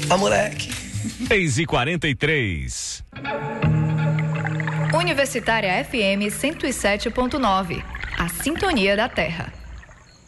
Ah, moleque. 6h43. Universitária FM 107.9. A Sintonia da Terra.